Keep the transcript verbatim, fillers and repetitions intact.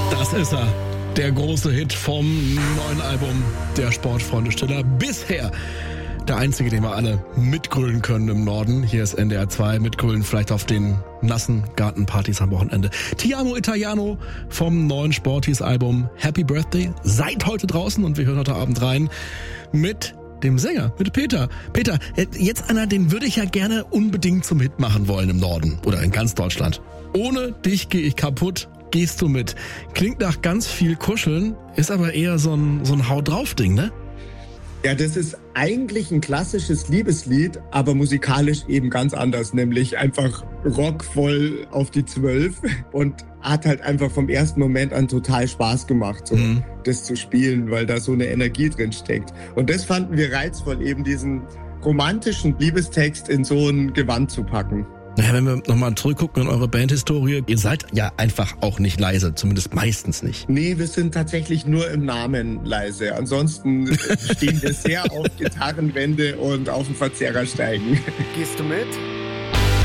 Das ist er. Der große Hit vom neuen Album der Sportfreunde Stiller. Bisher der einzige, den wir alle mitgrölen können im Norden. Hier ist N D R zwei. Mitgrölen vielleicht auf den nassen Gartenpartys am Wochenende. Ti amo Italiano vom neuen Sporties-Album Happy Birthday. Seid heute draußen und wir hören heute Abend rein mit dem Sänger, mit Peter. Peter, jetzt einer, den würde ich ja gerne unbedingt zum Hit machen wollen im Norden oder in ganz Deutschland. Ohne dich gehe ich kaputt. Gehst du mit. Klingt nach ganz viel Kuscheln, ist aber eher so ein, so ein Haut-drauf-Ding, ne? Ja, das ist eigentlich ein klassisches Liebeslied, aber musikalisch eben ganz anders, nämlich einfach rockvoll auf die Zwölf und hat halt einfach vom ersten Moment an total Spaß gemacht, so mhm. das zu spielen, weil da so eine Energie drin steckt. Und das fanden wir reizvoll, eben diesen romantischen Liebestext in so ein Gewand zu packen. Naja, wenn wir nochmal zurückgucken in eure Bandhistorie, ihr seid ja einfach auch nicht leise, zumindest meistens nicht. Nee, wir sind tatsächlich nur im Namen leise. Ansonsten stehen wir sehr auf Gitarrenwände und auf dem Verzerrersteigen. Gehst du mit?